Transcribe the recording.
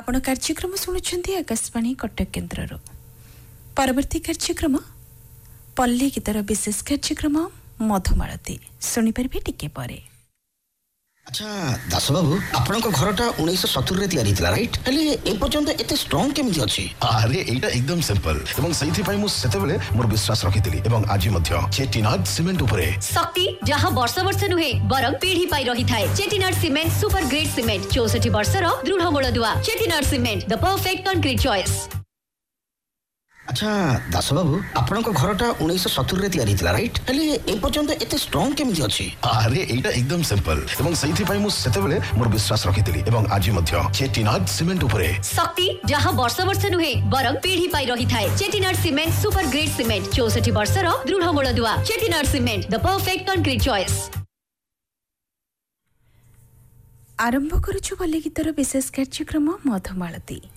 आपण कार्यक्रम शुणुंट आकाशवाणी कटक केन्द्र परवर्ती कार्यक्रम पल्ली गीतर विशेष कार्यक्रम मधुमालती शुणिपारे टिके परे। अच्छा दास बाबू आपण घरटा 1970 रे तैयारी थिला राइट हेले ए पर्यंत एते स्ट्रांग केमिति अछि? अरे एटा एकदम सिंपल एवं सही पई मु सेते बेले मोर विश्वास रखितिली एवं आज मध्य चेटिनाड सीमेंट उपरे शक्ति जहां वर्ष वर्ष नुहे बरं पीढ़ी पाई रही थाए। Chettinad cement super grade cement 64 वर्षर दृढ़ मूलदुआ। Chettinad cement the perfect concrete choice. अच्छा दास बाबू आपण घरटा 1970 रे तैयारी थिला राइट हेले ए पर्यंत एते स्ट्रांग केमिति अछि? अरे एटा एकदम सिंपल एवं सही पई मु सेते बेले मोर विश्वास रखितिली एवं आज मध्य चेटिनाड सीमेंट उपरे शक्ति जहां वर्ष वर्ष नुहे बरं पीढ़ी पाई रही थाए। Chettinad cement super grade cement 64 वर्षर दृढ़ मूलदुआ। Chettinad cement the perfect concrete choice. आरंभ करुछु पल्ली गीतर विशेष कार्यक्रम मधुमालती।